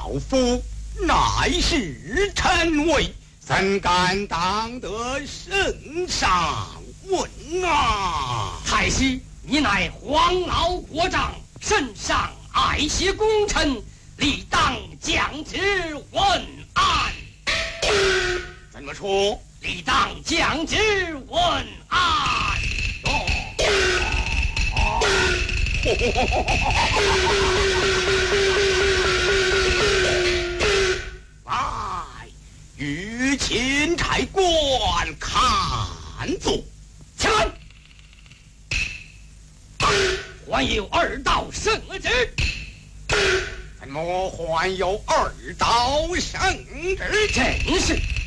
夫乃是臣位，怎敢当得圣上问啊？ 太师，你乃黄老国丈，圣上爱惜功臣，理当降职问案。 怎么说？ 理当降职问案。 来，御钦差官看座。 起来！还有二道圣旨。 怎么还有二道圣旨？ 正是。